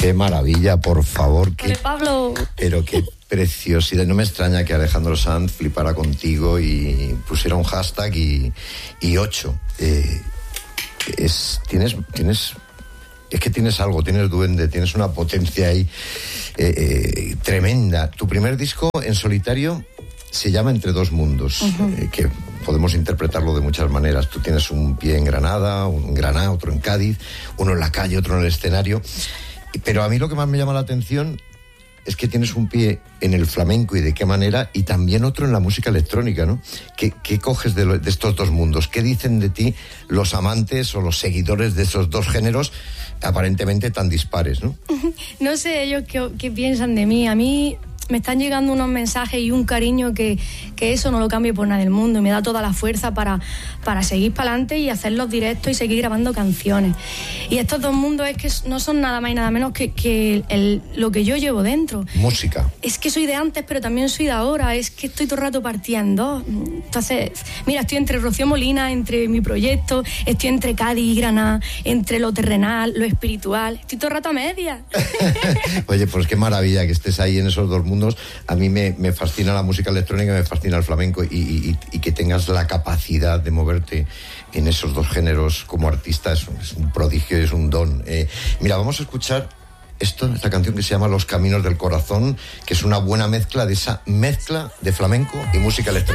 Qué maravilla, por favor. Qué, Pablo. Pero qué preciosidad. No me extraña que Alejandro Sanz flipara contigo y pusiera un hashtag y 8. Es que tienes algo, tienes duende, tienes una potencia ahí tremenda. Tu primer disco en solitario se llama Entre dos mundos, que podemos interpretarlo de muchas maneras. Tú tienes un pie en Granada, otro en Cádiz, uno en la calle, otro en el escenario. Pero a mí lo que más me llama la atención es que tienes un pie en el flamenco y de qué manera, y también otro en la música electrónica, ¿no? ¿Qué coges de estos dos mundos? ¿Qué dicen de ti los amantes o los seguidores de esos dos géneros aparentemente tan dispares, ¿no? No sé ellos qué piensan de mí. A mí me están llegando unos mensajes y un cariño que eso no lo cambio por nada del mundo, y me da toda la fuerza para seguir para adelante y hacer los directos y seguir grabando canciones. Y estos dos mundos es que no son nada más y nada menos que lo que yo llevo dentro. Música. Es que soy de antes, pero también soy de ahora. Es que estoy todo el rato partida en dos. Entonces, mira, estoy entre Rocío Molina, entre mi proyecto, estoy entre Cádiz y Granada, entre lo terrenal, lo espiritual. Estoy todo el rato a media. Oye, pues qué maravilla que estés ahí en esos dos mundos. A mí me fascina la música electrónica, me fascina el flamenco, y que tengas la capacidad de moverte en esos dos géneros como artista es un prodigio, es un don. Mira, vamos a escuchar esta canción que se llama Los Caminos del Corazón, que es una buena mezcla de esa mezcla de flamenco y música electrónica.